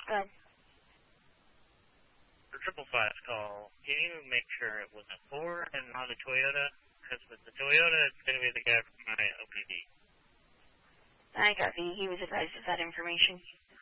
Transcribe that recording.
Good. For 555's call, can you make sure it was a Ford and not a Toyota? Because with the Toyota, it's going to be the guy from my OPD. I copy. He was advised of that information.